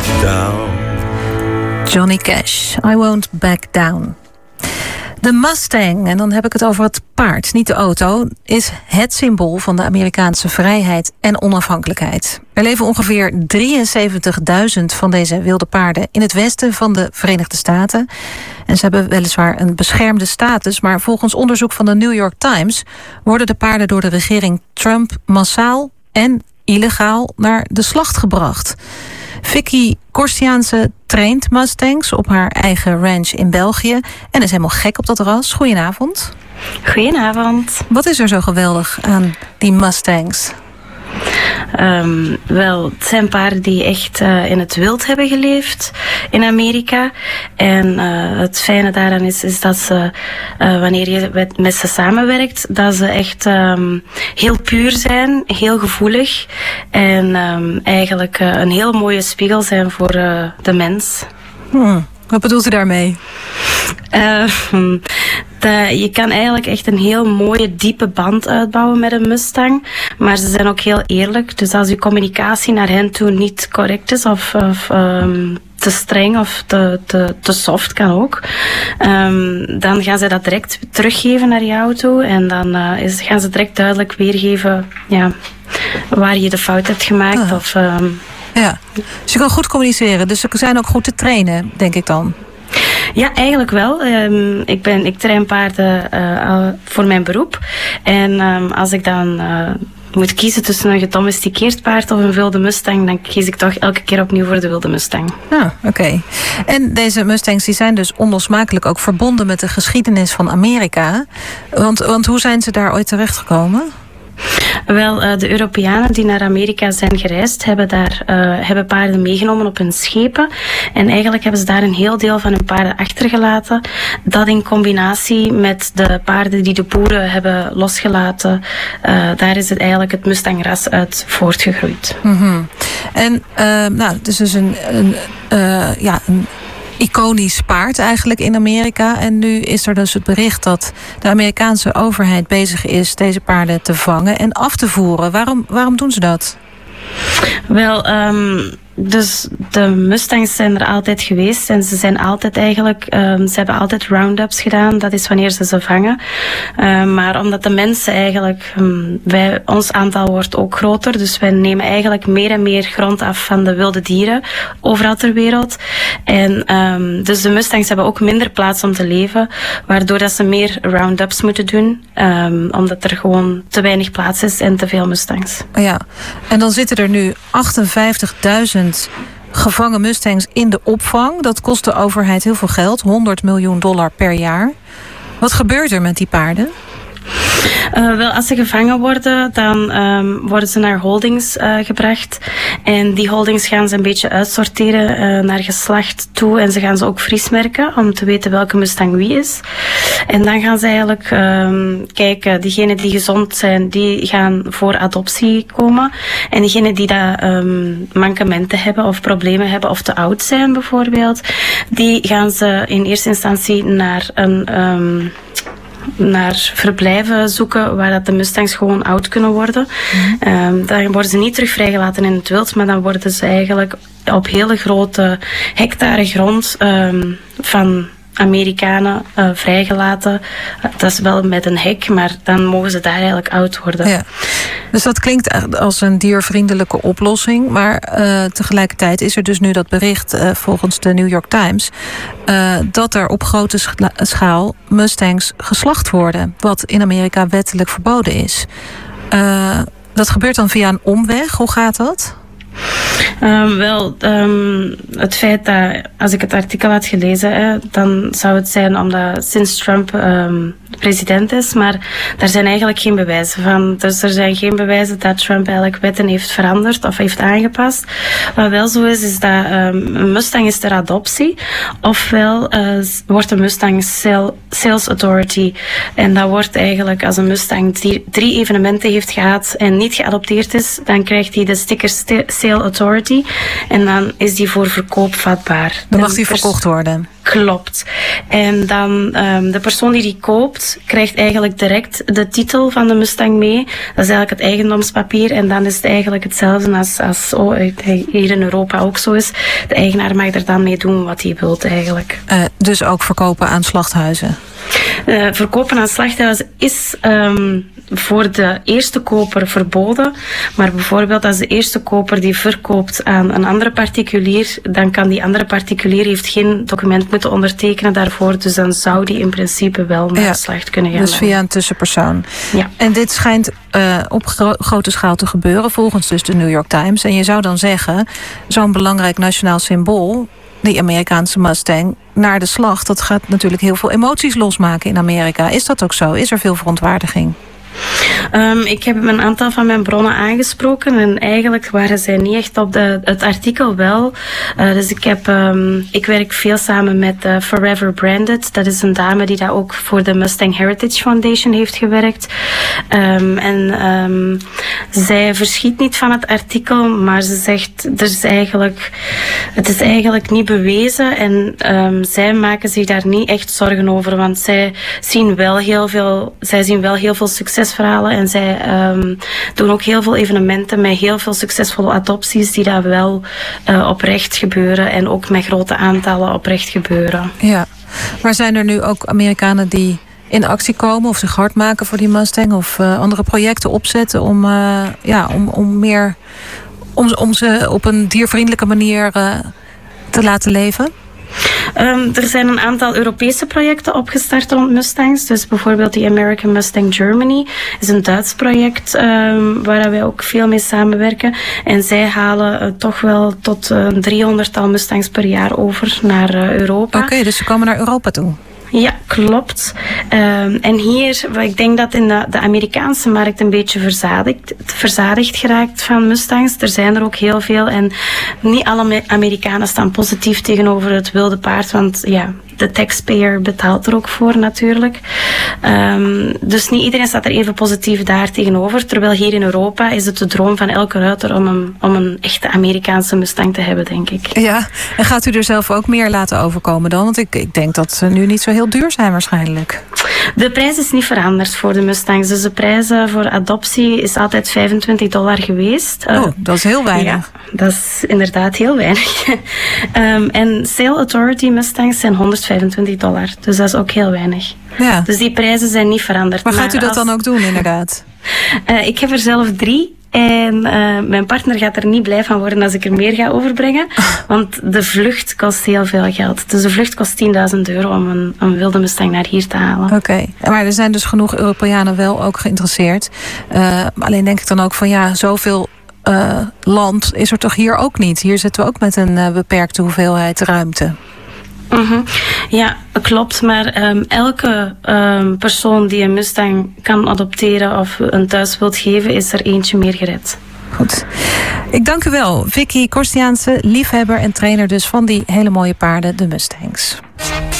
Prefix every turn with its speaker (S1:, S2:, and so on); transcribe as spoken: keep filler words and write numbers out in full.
S1: down.
S2: Johnny Cash, I won't back down. De Mustang, en dan heb ik het over het paard, niet de auto, is het symbool van de Amerikaanse vrijheid en onafhankelijkheid. Er leven ongeveer drieënzeventigduizend van deze wilde paarden in het westen van de Verenigde Staten. En ze hebben weliswaar een beschermde status, maar volgens onderzoek van de New York Times worden de paarden door de regering Trump massaal en illegaal naar de slacht gebracht. Vicky Korstiaanse traint Mustangs op haar eigen ranch in België en is helemaal gek op dat ras. Goedenavond.
S3: Goedenavond.
S2: Wat is er zo geweldig aan die Mustangs?
S3: Um, wel, het zijn paarden die echt uh, in het wild hebben geleefd in Amerika. En uh, het fijne daaraan is, is dat ze, uh, wanneer je met, met ze samenwerkt, dat ze echt um, heel puur zijn, heel gevoelig. En um, eigenlijk uh, een heel mooie spiegel zijn voor uh, de mens.
S2: Hmm. Wat bedoelt u daarmee?
S3: Uh, de, je kan eigenlijk echt een heel mooie, diepe band uitbouwen met een Mustang. Maar ze zijn ook heel eerlijk. Dus als je communicatie naar hen toe niet correct is of, of um, te streng of te, te, te soft kan ook, um, dan gaan ze dat direct teruggeven naar jou toe. En dan uh, is, gaan ze direct duidelijk weergeven ja, waar je de fout hebt gemaakt.
S2: Ah.
S3: Of... Um,
S2: Ja, dus je kan goed communiceren. Dus ze zijn ook goed te trainen, denk ik dan.
S3: Ja, eigenlijk wel. Um, ik, ben, ik train paarden uh, voor mijn beroep. En um, als ik dan uh, moet kiezen tussen een gedomesticeerd paard of een wilde Mustang, dan kies ik toch elke keer opnieuw voor de wilde Mustang.
S2: Ah, oké. Okay. En deze Mustangs die zijn dus onlosmakelijk ook verbonden met de geschiedenis van Amerika. Want, want hoe zijn ze daar ooit terechtgekomen?
S3: Wel, uh, de Europeanen die naar Amerika zijn gereisd, hebben daar uh, hebben paarden meegenomen op hun schepen. En eigenlijk hebben ze daar een heel deel van hun paarden achtergelaten. Dat in combinatie met de paarden die de boeren hebben losgelaten, uh, daar is het eigenlijk het Mustang-ras uit voortgegroeid.
S2: Mm-hmm. En uh, nou, het is dus een, een, uh, ja, een iconisch paard eigenlijk in Amerika. En nu is er dus het bericht dat de Amerikaanse overheid bezig is deze paarden te vangen en af te voeren. Waarom, waarom doen ze dat?
S3: Wel, um, dus de Mustangs zijn er altijd geweest en ze zijn altijd eigenlijk, um, ze hebben altijd roundups gedaan. Dat is wanneer ze ze vangen. Uh, maar omdat de mensen eigenlijk, um, wij, ons aantal wordt ook groter, dus wij nemen eigenlijk meer en meer grond af van de wilde dieren overal ter wereld. En um, dus de Mustangs hebben ook minder plaats om te leven, waardoor dat ze meer roundups moeten doen, um, omdat er gewoon te weinig plaats is en te veel Mustangs.
S2: Ja, en dan zitten er nu achtenvijftigduizend gevangen Mustangs in de opvang. Dat kost de overheid heel veel geld, honderd miljoen dollar per jaar. Wat gebeurt er met die paarden?
S3: Uh, wel, als ze gevangen worden, dan um, worden ze naar holdings uh, gebracht. En die holdings gaan ze een beetje uitsorteren uh, naar geslacht toe. En ze gaan ze ook vriesmerken om te weten welke Mustang wie is. En dan gaan ze eigenlijk um, kijken, diegenen die gezond zijn, die gaan voor adoptie komen. En diegenen die dat um, mankementen hebben of problemen hebben of te oud zijn bijvoorbeeld, die gaan ze in eerste instantie naar een... Um, naar verblijven zoeken waar dat de Mustangs gewoon oud kunnen worden. Mm. Um, dan worden ze niet terug vrijgelaten in het wild, maar dan worden ze eigenlijk op hele grote hectare grond um, van Amerikanen uh, vrijgelaten. Uh, dat is wel met een hek, maar dan mogen ze daar eigenlijk oud worden. Ja.
S2: Dus dat klinkt als een diervriendelijke oplossing, maar uh, tegelijkertijd is er dus nu dat bericht uh, volgens de New York Times uh, dat er op grote scha- schaal Mustangs geslacht worden, wat in Amerika wettelijk verboden is. Uh, dat gebeurt dan via een omweg. Hoe gaat dat?
S3: Um, wel, um, het feit dat, als ik het artikel had gelezen, hè, dan zou het zijn omdat sinds Trump um, president is, maar daar zijn eigenlijk geen bewijzen van. Dus er zijn geen bewijzen dat Trump eigenlijk wetten heeft veranderd of heeft aangepast. Wat wel zo is, is dat um, een Mustang is ter adoptie, ofwel uh, wordt een Mustang sale, Sales Authority. En dat wordt eigenlijk, als een Mustang die drie evenementen heeft gehad en niet geadopteerd is, dan krijgt hij de sticker st- Sale Authority en dan is die voor verkoop vatbaar.
S2: Dan mag die verkocht worden.
S3: Klopt. En dan um, de persoon die die koopt, krijgt eigenlijk direct de titel van de Mustang mee. Dat is eigenlijk het eigendomspapier. En dan is het eigenlijk hetzelfde als, als oh, hier in Europa ook zo is. De eigenaar mag er dan mee doen wat hij wilt eigenlijk.
S2: Uh, dus ook verkopen aan slachthuizen?
S3: Uh, verkopen aan slachthuizen is um, voor de eerste koper verboden. Maar bijvoorbeeld als de eerste koper die verkoopt aan een andere particulier, dan kan die andere particulier heeft geen document moeten ondertekenen daarvoor. Dus dan zou die in principe wel naar ja, de slacht kunnen gaan.
S2: Dus via een tussenpersoon.
S3: Ja.
S2: En dit schijnt uh, op gro- grote schaal te gebeuren, volgens dus de New York Times. En je zou dan zeggen, zo'n belangrijk nationaal symbool, die Amerikaanse Mustang, naar de slacht, dat gaat natuurlijk heel veel emoties losmaken in Amerika. Is dat ook zo? Is er veel verontwaardiging?
S3: Um, ik heb een aantal van mijn bronnen aangesproken en eigenlijk waren zij niet echt op de, het artikel wel. Uh, dus ik, heb, um, ik werk veel samen met uh, Forever Branded. Dat is een dame die daar ook voor de Mustang Heritage Foundation heeft gewerkt. Um, en um, zij verschiet niet van het artikel, maar ze zegt, er is eigenlijk, het is eigenlijk niet bewezen en um, zij maken zich daar niet echt zorgen over, want zij zien wel heel veel, zij zien wel heel veel succesverhalen en zij um, doen ook heel veel evenementen met heel veel succesvolle adopties die daar wel uh, oprecht gebeuren en ook met grote aantallen oprecht gebeuren.
S2: Ja, maar zijn er nu ook Amerikanen die in actie komen of zich hard maken voor die Mustang of uh, andere projecten opzetten om, uh, ja, om, om meer om, om ze op een diervriendelijke manier uh, te laten leven?
S3: Um, er zijn een aantal Europese projecten opgestart rond Mustangs. Dus bijvoorbeeld die American Mustang Germany is een Duits project um, waar wij ook veel mee samenwerken. En zij halen uh, toch wel tot een uh, driehonderdtal Mustangs per jaar over naar uh, Europa.
S2: Oké, okay, dus ze komen naar Europa toe.
S3: Ja, klopt. Um, en hier, ik denk dat in de, de Amerikaanse markt een beetje verzadigd, verzadigd geraakt van Mustangs. Er zijn er ook heel veel en niet alle Amerikanen staan positief tegenover het wilde paard, want ja, de taxpayer betaalt er ook voor natuurlijk. Um, dus niet iedereen staat er even positief daar tegenover, terwijl hier in Europa is het de droom van elke ruiter om een, om een echte Amerikaanse Mustang te hebben, denk ik.
S2: Ja, en gaat u er zelf ook meer laten overkomen dan? Want ik, ik denk dat ze nu niet zo heel duur zijn waarschijnlijk.
S3: De prijs is niet veranderd voor de Mustangs. Dus de prijs voor adoptie is altijd vijfentwintig dollar geweest.
S2: Oh, dat is heel weinig.
S3: Ja, dat is inderdaad heel weinig. um, en Sale Authority Mustangs zijn honderdvijfentwintig dollar. Dus dat is ook heel weinig.
S2: Ja.
S3: Dus die prijzen zijn niet veranderd.
S2: Maar gaat u
S3: maar
S2: dat als... dan ook doen inderdaad?
S3: Uh, ik heb er zelf drie. En uh, mijn partner gaat er niet blij van worden als ik er meer ga overbrengen. Want de vlucht kost heel veel geld. Dus de vlucht kost tienduizend euro om een, een wilde Mustang naar hier te halen.
S2: Oké, okay. Maar er zijn dus genoeg Europeanen wel ook geïnteresseerd. Uh, alleen denk ik dan ook van ja, zoveel uh, land is er toch hier ook niet. Hier zitten we ook met een uh, beperkte hoeveelheid ruimte.
S3: Mm-hmm. Ja, klopt. Maar um, elke um, persoon die een Mustang kan adopteren of een thuis wilt geven, is er eentje meer gered.
S2: Goed. Ik dank u wel. Vicky Korstiaanse, liefhebber en trainer dus van die hele mooie paarden, de Mustangs.